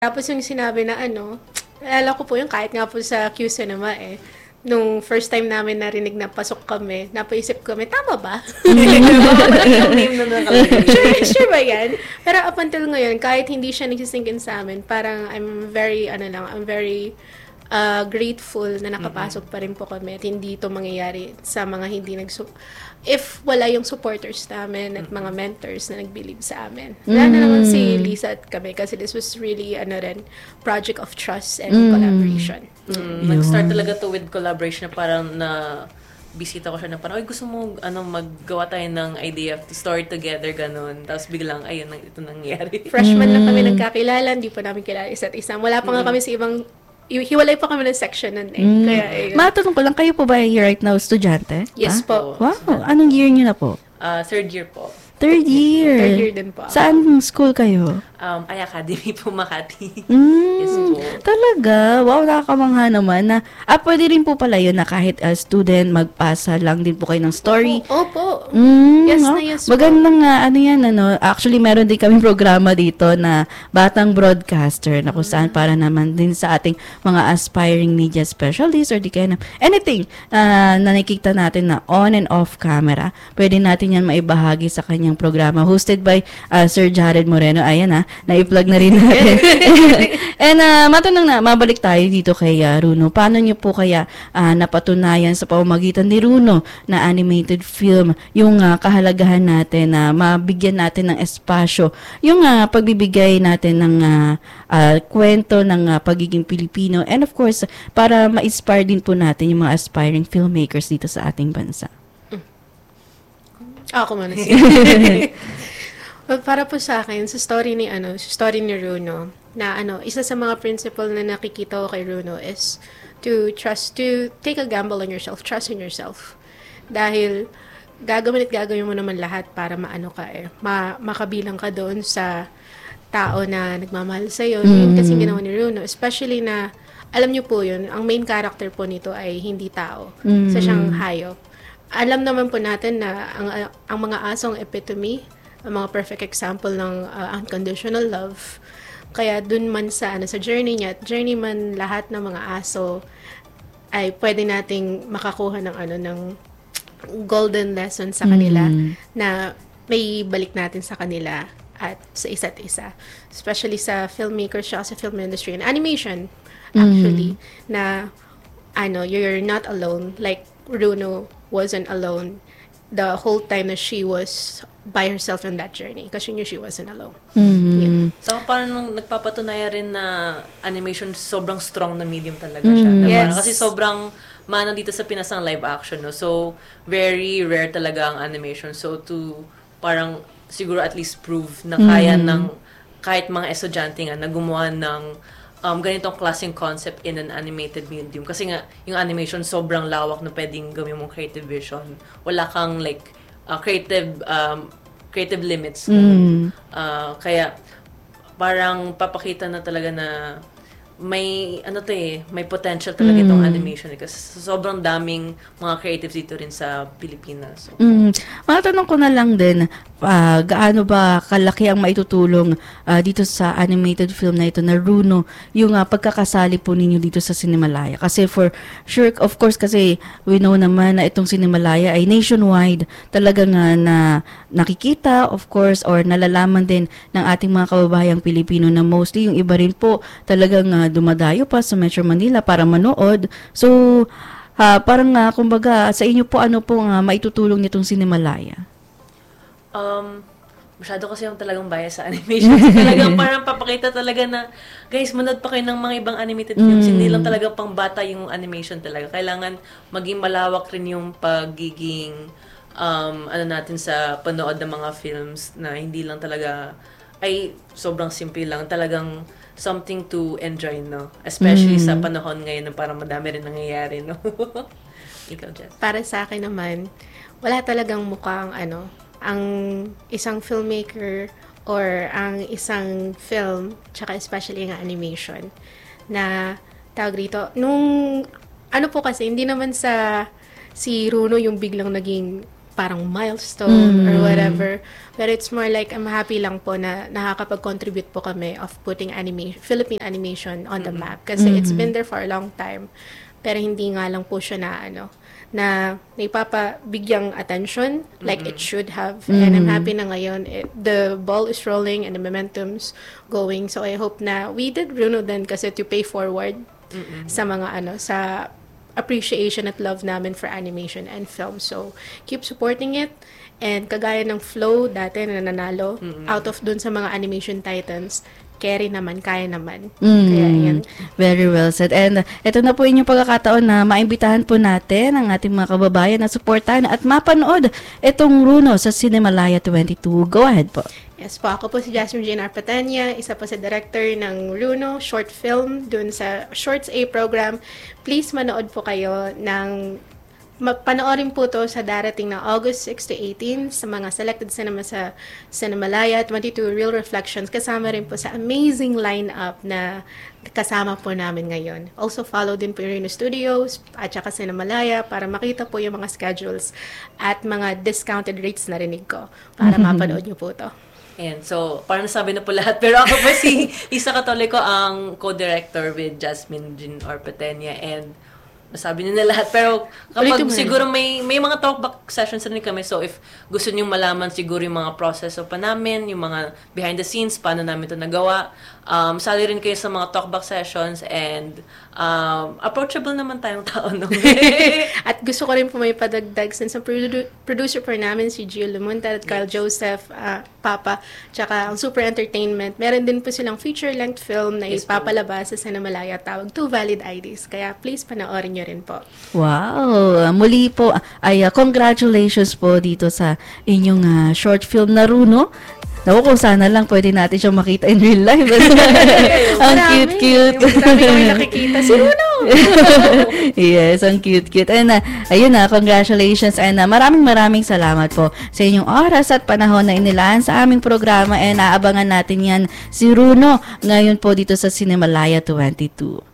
Tapos yung sinabi na naalala ko po yung kahit nga po sa Q Cinema nung first time namin narinig na pasok kami, napaisip kami, tama ba? Yung name na nakalagay. Sure ba yan? Pero up until ngayon, kahit hindi siya nagsisink in sa amin, parang I'm very grateful na nakapasok pa rin po kami at hindi ito mangyayari sa mga hindi if wala yung supporters namin at mga mentors na nag-believe sa amin. Wala na naman si Lisa at kami kasi this was really project of trust and collaboration. Nag-start talaga to with collaboration na parang na bisita ko siya na parang, gusto mo maggawa tayo ng idea to story together, ganun. Tapos biglang, ayun, ito nangyari. Freshman lang kami nagkakilala, hindi pa namin kilala isa't isa. Wala pa nga kami sa ibang hiwalay pa kami ng section nun Kaya, Matanong ko lang, kayo po ba right now estudyante? Yes po. Wow, anong year niyo na po? Third year po. Third year. Third year din po. Saan school kayo? Ay Academy po, Makati. Mm, Yes po. Talaga? Wow, nakakamangha naman na, pwede rin po pala yun na kahit student, magpasa lang din po kayo ng story. Opo. Yes na yes po. Magandang actually meron din kaming programa dito na Batang Broadcaster na kung saan para naman din sa ating mga aspiring media specialists or di kaya na anything na nakikita natin na on and off camera. Pwede natin yan maibahagi sa kanyang programa hosted by Sir Jared Moreno. Ayan na-i-plug na rin natin. And matanong na, mabalik tayo dito kay Runo. Paano niyo po kaya napatunayan sa pamamagitan ni Runo na animated film yung kahalagahan natin na mabigyan natin ng espasyo, yung pagbibigay natin ng kwento ng pagiging Pilipino, and of course, para ma-inspire din po natin yung mga aspiring filmmakers dito sa ating bansa. Ako muna para po sa akin, sa story ni Runo, na isa sa mga principle na nakikita ko kay Runo is to take a gamble on yourself, trust in yourself. Dahil gagawin mo naman lahat para makabilang ka doon sa tao na nagmamahal sa'yo. Yun kasi ginawa ni Runo. Especially na, alam niyo po yun, ang main character po nito ay hindi tao. Sa siyang hayop. Alam naman po natin na ang mga asong epitome, ang mga perfect example ng unconditional love. Kaya dun man sa journey niya, man lahat ng mga aso ay pwede nating makakuha ng golden lesson sa kanila na may balik natin sa kanila at sa isa't isa. Especially sa filmmakers siya, sa film industry and animation actually na you're not alone, like Runo wasn't alone the whole time na she was by herself in that journey kasi she wasn't alone. Yeah. So, parang nagpapatunayan rin na animation sobrang strong na medium talaga siya. Yes. Kasi sobrang manang dito sa Pinas ng live action, no? So, very rare talaga ang animation. So, to parang siguro at least prove na kaya ng kahit mga estudyante nga na gumawa ng ganitong klaseng concept in an animated medium. Kasi nga, yung animation sobrang lawak na pwedeng gawin mong creative vision. Wala kang creative limits. Kaya parang papakita na talaga na may may potential talaga itong animation kasi sobrang daming mga creatives dito rin sa Pilipinas. So, Matanong ko na lang din, gaano ba kalaki ang maitutulong dito sa animated film na ito na Runo, yung pagkakasali po ninyo dito sa Cinemalaya? Kasi for sure, of course, kasi we know naman na itong Cinemalaya ay nationwide. Talagang na nakikita, of course, or nalalaman din ng ating mga kababayang Pilipino na mostly yung iba rin po talagang dumadayo pa sa Metro Manila para manood. So, parang kumbaga, sa inyo po, ano po maitutulong nitong Cinemalaya? masyado kasi yung talagang bias sa animation. So, talagang parang papakita talaga na, guys, manood pa kayo ng mga ibang animated films. Hindi lang talaga pang bata yung animation talaga. Kailangan maging malawak rin yung pagiging, natin sa panood ng mga films na hindi lang talaga, ay sobrang simple lang. Talagang something to enjoy, no? Especially sa panahon ngayon na parang madami rin nangyayari, no? Ikaw, Jess. Para sa akin naman, wala talagang mukhang ang isang filmmaker or ang isang film, tsaka especially ang animation, na tawag rito, nung, po kasi, hindi naman si Runo yung biglang naging parang milestone or whatever. But it's more like, I'm happy lang po na nakakapag-contribute po kami of putting Philippine animation on the map. Kasi it's been there for a long time. Pero hindi nga lang po siya na naipapabigyang attention like it should have. And I'm happy na ngayon the ball is rolling and the momentum's going. So I hope na we did Bruno din kasi to pay forward sa mga sa appreciation at love namin for animation and film. So keep supporting it. And kagaya ng Flow dati na nanalo out of dun sa mga animation titans, carry naman, kaya naman. Kaya yan. Very well said. And ito na po inyong pagkakataon na maimbitahan po natin ang ating mga kababayan na suportahan at mapanood itong Runo sa Cinemalaya 22. Go ahead po. Yes po, ako po si Jasmine Jean Arpatania, isa po sa director ng Runo short film dun sa Shorts A program. Please manood po kayo ng panoorin po to sa darating na August 6 to 18 sa mga selected cinema sa Cinemalaya 22 Real Reflections. Kasama rin po sa amazing lineup na kasama po namin ngayon. Also follow din po yung Reno Studios at saka Cinemalaya para makita po yung mga schedules at mga discounted rates na rinig ko para mapanood nyo po to. And so, parang nasabi na po lahat. Pero ako po si Lisa Catolico, ang co-director with Jasmine Jean Arpatenia, and nasabi niyo na lahat. Pero kapag siguro may mga talkback sessions rin kami. So if gusto niyo malaman siguro yung mga proseso pa namin, yung mga behind the scenes, paano namin ito nagawa, sali rin kayo sa mga talkback sessions, and approachable naman tayong tao. No? At gusto ko rin po may padagdag since ang producer po namin si Gio Lumunta at Carl Joseph, Papa, tsaka ang Super Entertainment. Meron din po silang feature-length film na ipapalabas sa Cinemalaya, tawag Two Valid IDs. Kaya please panoorin nyo rin po. Wow! Muli po ay congratulations po dito sa inyong short film na Runo. Naku, kung sana lang pwede natin siyang makita in real life. Ang cute-cute. Marami kami nakikita. Si Runo! Yes, ang cute-cute. And ayun congratulations. And maraming salamat po sa inyong oras at panahon na inilaan sa aming programa. And aabangan natin yan si Runo ngayon po dito sa Cinemalaya 22.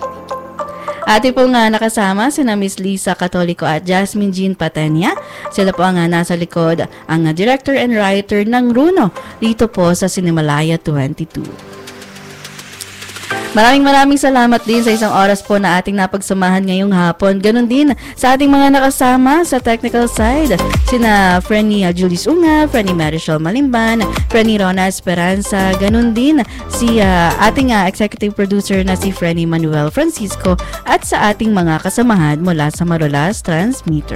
Ate po nga nakasama sina Miss Lisa Catolico at Jasmine Jean Patenia. Sila po ang nasa likod, ang director and writer ng Runo dito po sa Cinemalaya 22. Maraming salamat din sa isang oras po na ating napagsamahan ngayong hapon. Ganon din sa ating mga nakasama sa technical side. Sina Frenny Julius Unga, Frenny Marichel Malimban, Frenny Rona Esperanza. Ganon din si ating executive producer na si Frenny Manuel Francisco at sa ating mga kasamahan mula sa Marolas Transmitter.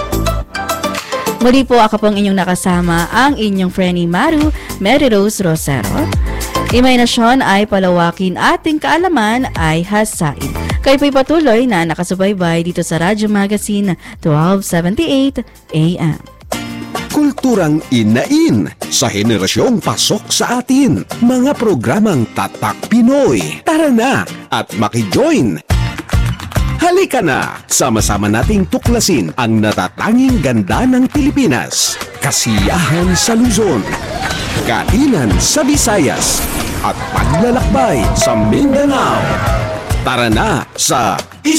Muli po ako pong inyong nakasama, ang inyong Frenny Maru, Mary Rose Rosero. Imahinasyon ay palawakin, ating kaalaman ay hasain. Kayo po'y patuloy na nakasubaybay dito sa Radyo Magazine 1278 AM. Kulturang inain sa henerasyong pasok sa atin. Mga programang Tatak Pinoy. Tara na at makijoin! Halika na! Sama-sama nating tuklasin ang natatanging ganda ng Pilipinas. Kasiyahan sa Luzon, kainan sa Visayas, at paglalakbay sa Mindanao. Tara na sa